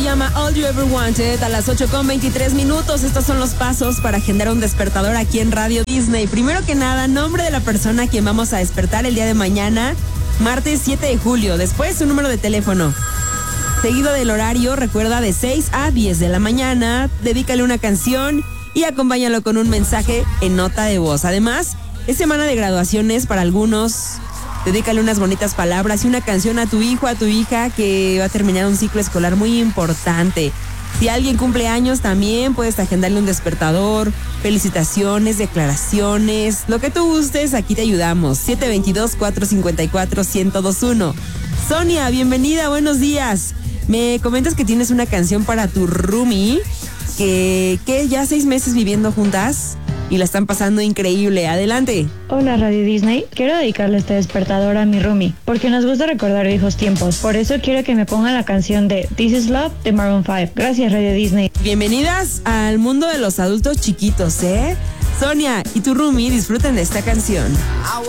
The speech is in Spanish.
llama All You Ever Wanted a las 8:23. Estos son los pasos para agendar un despertador aquí en Radio Disney. Primero que nada, nombre de la persona a quien vamos a despertar el día de mañana, martes 7 de julio. Después, su número de teléfono. Seguido del horario, recuerda, de 6 a 10 de la mañana. Dedícale una canción y acompáñalo con un mensaje en nota de voz. Además, es semana de graduaciones para algunos. Dedícale unas bonitas palabras y una canción a tu hijo, a tu hija, que va a terminar un ciclo escolar muy importante. Si alguien cumple años, también puedes agendarle un despertador, felicitaciones, declaraciones, lo que tú gustes, aquí te ayudamos. 722-454-1021. Sonia, bienvenida, buenos días. Me comentas que tienes una canción para tu roomie, que ya 6 meses viviendo juntas y la están pasando increíble. Adelante. Hola Radio Disney, quiero dedicarle este despertador a mi roomie, porque nos gusta recordar viejos tiempos. Por eso quiero que me pongan la canción de This Is Love de Maroon 5. Gracias Radio Disney. Bienvenidas al mundo de los adultos chiquitos, ¿eh? Sonia y tu roomie disfruten de esta canción.